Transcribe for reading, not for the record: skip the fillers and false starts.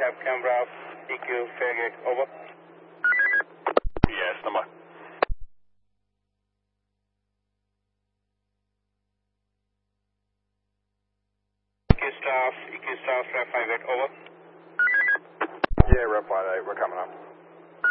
have camera, EQ, Fairgate, over. Yes, number. EQ staff, Rep 58, over. Yeah, Rep 58, we're coming up.